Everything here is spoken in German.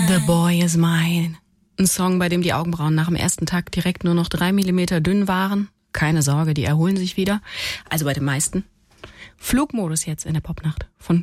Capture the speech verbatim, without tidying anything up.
The Boy Is Mine. Ein Song, bei dem die Augenbrauen nach dem ersten Takt direkt nur noch drei Millimeter dünn waren. Keine Sorge, die erholen sich wieder. Also bei den meisten. Flugmodus jetzt in der Popnacht von